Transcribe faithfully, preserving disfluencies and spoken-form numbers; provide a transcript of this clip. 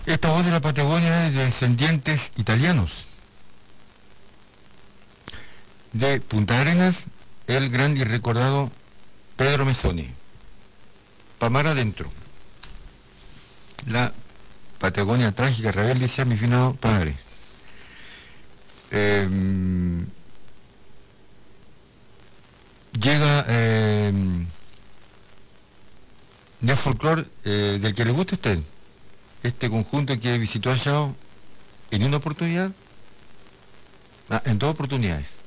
Esta voz de la Patagonia es de descendientes italianos. De Punta Arenas, el gran y recordado Pedro Mezzoni. Pamar adentro. La Patagonia trágica, rebelde, decía mi finado padre. Eh, llega eh, de folclore eh, del que le gusta a usted. Este conjunto que visitó allá en una oportunidad, ah, en dos oportunidades.